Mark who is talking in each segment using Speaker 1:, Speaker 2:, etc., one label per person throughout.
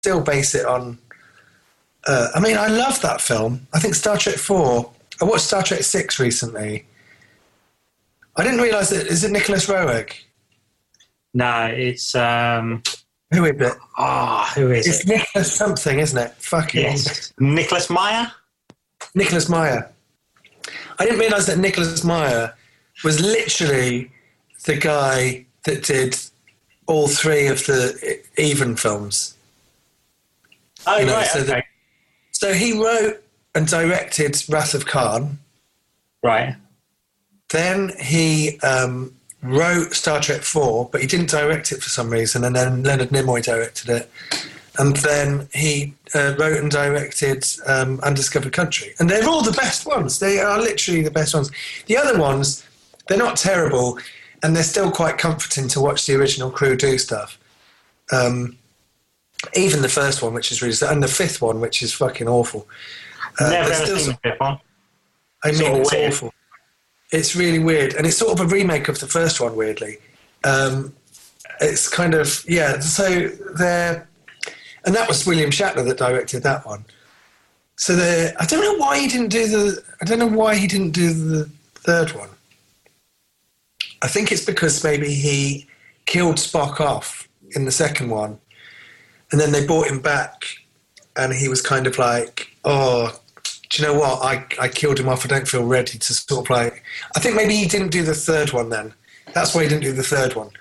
Speaker 1: still base it on. I mean, I love that film. I think Star Trek 4. I watched Star Trek 6 recently. I didn't realise that. Is it Nicholas Roeg?
Speaker 2: No, it's
Speaker 1: Who is it?
Speaker 2: who is
Speaker 1: It's
Speaker 2: it?
Speaker 1: Nicholas something, isn't it? Fucking
Speaker 2: Yes, Nicholas Meyer.
Speaker 1: Nicholas Meyer. I didn't realise that Nicholas Meyer was literally the guy that did all three of the Even films.
Speaker 2: Oh,
Speaker 1: You know,
Speaker 2: right,
Speaker 1: so
Speaker 2: okay.
Speaker 1: So he wrote and directed Wrath of Khan.
Speaker 2: Right.
Speaker 1: Then he wrote Star Trek 4, but he didn't direct it for some reason, and then Leonard Nimoy directed it. And then he wrote and directed Undiscovered Country. And they're all the best ones. They are literally the best ones. The other ones, they're not terrible, and they're still quite comforting to watch the original crew do stuff. Even the first one, which is really... And the fifth one, which is fucking awful.
Speaker 2: Never
Speaker 1: they're
Speaker 2: ever
Speaker 1: still
Speaker 2: seen the fifth one.
Speaker 1: I mean,
Speaker 2: Sort of
Speaker 1: it's
Speaker 2: weird.
Speaker 1: awful. It's really weird. And it's sort of a remake of the first one, weirdly. It's kind of... Yeah, so they're... And that was William Shatner that directed that one. So I don't know why he didn't do the... I don't know why he didn't do the third one. I think it's because maybe he killed Spock off in the second one, and then they brought him back, and he was kind of like, oh, do you know what? I killed him off. I don't feel ready to sort of like... I think maybe he didn't do the third one then. That's why he didn't do the third one.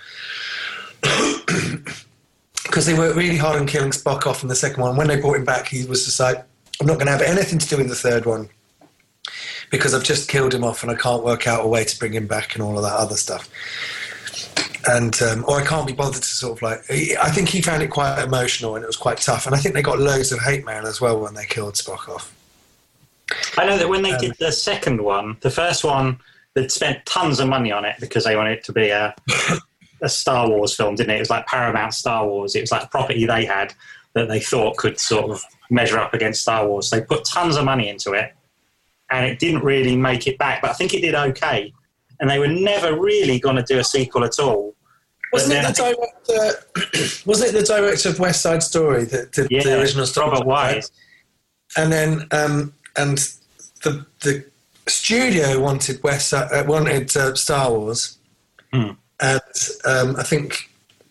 Speaker 1: Because they worked really hard on killing Spock off in the second one. When they brought him back, he was just like, I'm not going to have anything to do with the third one because I've just killed him off and I can't work out a way to bring him back and all of that other stuff. And or I can't be bothered to sort of like... I think he found it quite emotional and it was quite tough. And I think they got loads of hate mail as well when they killed Spock off.
Speaker 2: I know that when they did the second one, the first one, they'd spent tons of money on it because they wanted it to be a Star Wars film, didn't it? It was like Paramount Star Wars. It was like a property they had that they thought could sort of measure up against Star Wars. They put tons of money into it, and it didn't really make it back, but I think it did okay. And they were never really going to do a sequel at all.
Speaker 1: Wasn't it the director of West Side Story that did the original Star Wars?
Speaker 2: Robert Wise.
Speaker 1: And then and the studio wanted Star Wars, and I think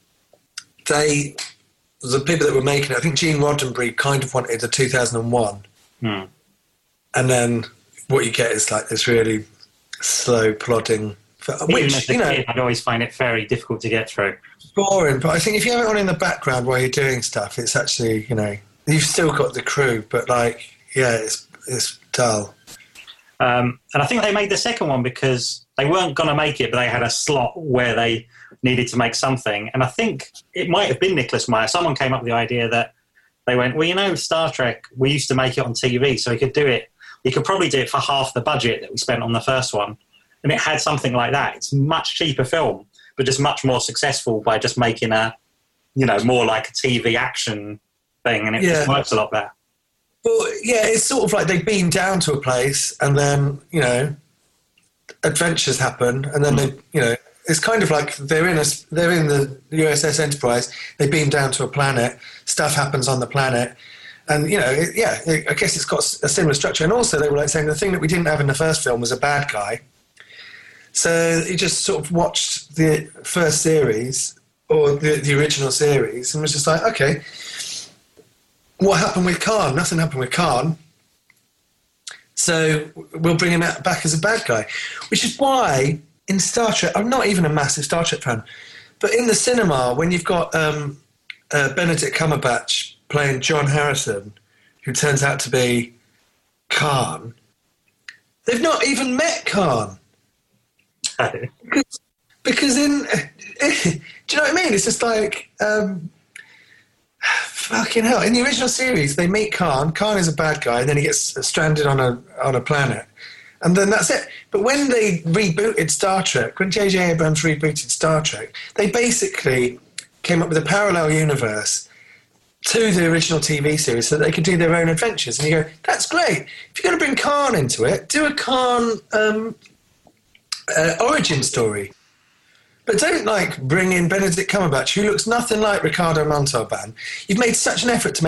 Speaker 1: the people that were making it, I think Gene Roddenberry kind of wanted a 2001, and then what you get is like this really slow plodding,
Speaker 2: Even as a kid, I'd always find it very difficult to get through.
Speaker 1: boring. But I think if you have it on in the background while you're doing stuff, it's actually, you've still got the crew, but like, yeah, it's dull.
Speaker 2: And I think they made the second one because they weren't going to make it, but they had a slot where they needed to make something. And I think it might have been Nicholas Meyer. Someone came up with the idea that they went, well, Star Trek, we used to make it on TV, so we could do it. You could probably do it for half the budget that we spent on the first one. And it had something like that. It's a much cheaper film, but just much more successful by just making a, more like a TV action thing. And it just works a lot better.
Speaker 1: Well, yeah, it's sort of like they've been down to a place and then, adventures happen and then they, it's kind of like they're in the USS Enterprise, they've been down to a planet, stuff happens on the planet, and, I guess it's got a similar structure. And also they were like saying the thing that we didn't have in the first film was a bad guy. So you just sort of watched the first series or the original series and was just like, okay, what happened with Khan? Nothing happened with Khan. So we'll bring him back as a bad guy. Which is why in Star Trek, I'm not even a massive Star Trek fan, but in the cinema, when you've got Benedict Cumberbatch playing John Harrison, who turns out to be Khan, they've not even met Khan. Because do you know what I mean? It's just like... fucking hell. In the original series, they meet Khan. Khan is a bad guy, and then he gets stranded on a planet. And then that's it. But when they rebooted Star Trek, when J.J. Abrams rebooted Star Trek, they basically came up with a parallel universe to the original TV series so that they could do their own adventures. And you go, that's great. If you're going to bring Khan into it, do a Khan origin story. But don't like bring in Benedict Cumberbatch, who looks nothing like Ricardo Montalban. You've made such an effort to